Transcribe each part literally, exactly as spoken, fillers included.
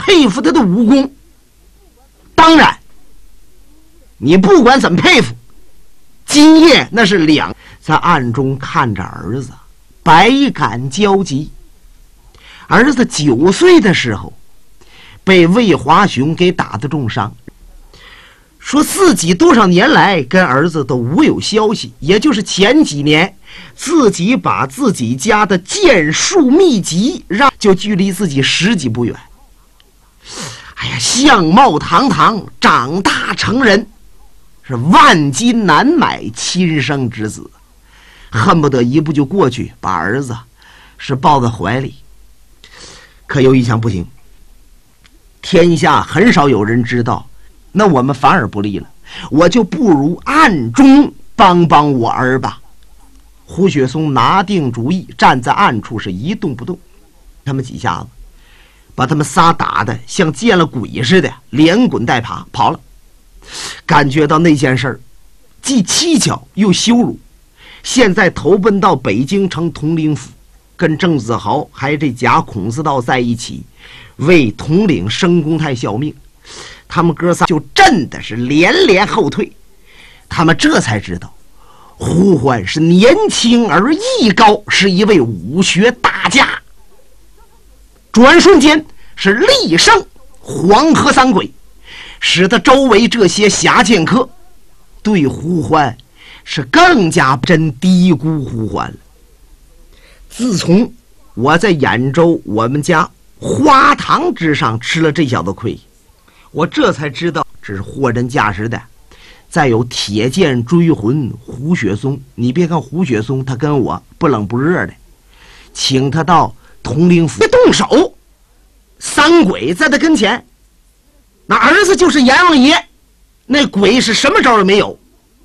佩服他的武功。当然，你不管怎么佩服，今夜那是两在暗中看着儿子，百感交集。儿子九岁的时候，被魏华雄给打得重伤，说自己多少年来跟儿子都无有消息，也就是前几年自己把自己家的剑术秘籍让就距离自己十几步远。哎呀，相貌堂堂，长大成人，是万金难买亲生之子，恨不得一步就过去把儿子是抱在怀里。可有一项不行，天下很少有人知道，那我们反而不利了，我就不如暗中帮帮我儿吧。胡雪松拿定主意，站在暗处是一动不动。他们几下子把他们仨打得像见了鬼似的，连滚带爬跑了。感觉到那件事儿既蹊跷又羞辱，现在投奔到北京城统领府，跟郑子豪还这假孔子道在一起，为统领申公泰效命。他们哥仨就真的是连连后退。他们这才知道，胡欢是年轻而艺高，是一位武学大家。转瞬间是力胜黄河三鬼，使得周围这些侠剑客对胡欢是更加真低估胡欢了。自从我在兖州我们家花堂之上吃了这小子亏，我这才知道这是货真价实的。再有铁剑追魂胡雪松，你别看胡雪松他跟我不冷不热的，请他到统领府动手，三鬼在他跟前，那儿子就是阎王爷，那鬼是什么招也没有。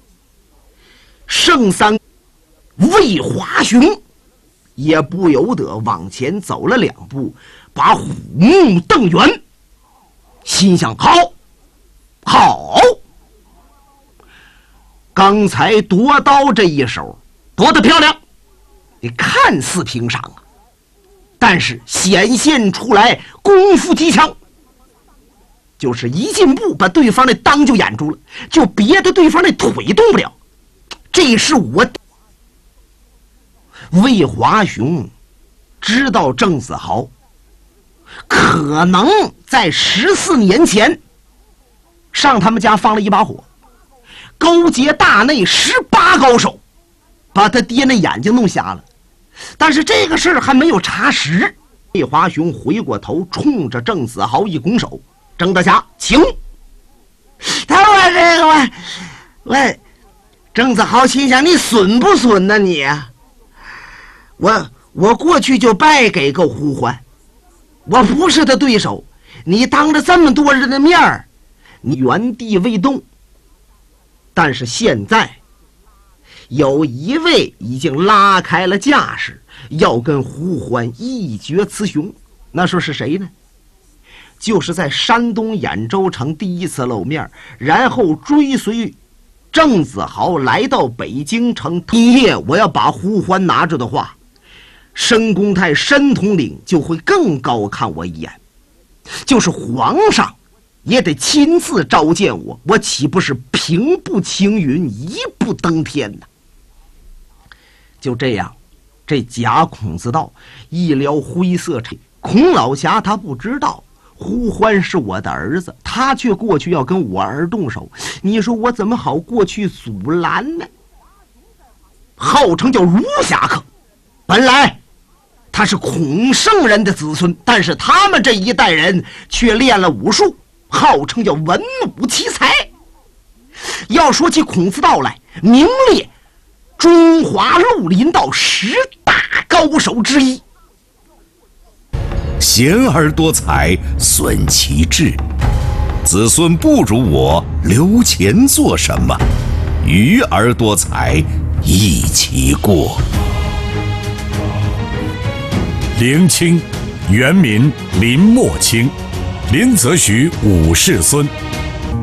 圣三魏华雄也不由得往前走了两步，把虎目瞪圆，心想：好好，刚才夺刀这一手夺得漂亮，你看似平常啊，但是显现出来功夫极强，就是一进步把对方那裆就掩住了，就别的对方那腿动不了。这是我魏华雄知道郑子豪可能在十四年前上他们家放了一把火，勾结大内十八高手，把他爹那眼睛弄瞎了。但是这个事儿还没有查实。魏华雄回过头，冲着郑子豪一拱手：“郑大侠，请。”他说：“这个我我。”郑子豪心想：“你损不损呢你？我我过去就败给个胡欢，我不是他对手。你当着这么多人的面儿，你原地未动。但是现在有一位已经拉开了架势，要跟胡欢一决雌雄。那说是谁呢？就是在山东兖州城第一次露面，然后追随郑子豪来到北京城。今夜我要把胡欢拿住的话，申公泰申统领就会更高看我一眼，就是皇上也得亲自召见我，我岂不是平步青云，一步登天呢？就这样，这假孔子道一撩灰色尘，孔老侠他不知道胡欢是我的儿子，他却过去要跟我儿动手，你说我怎么好过去阻拦呢？号称叫儒侠客，本来他是孔圣人的子孙，但是他们这一代人却练了武术，号称叫文武奇才。要说起孔子道来，名列中华绿林道十大高手之一。 贤而多财，损其志。子孙不如我，留钱做什么？愚而多财，益其过。 林清，原名林默清，林则徐五世孙，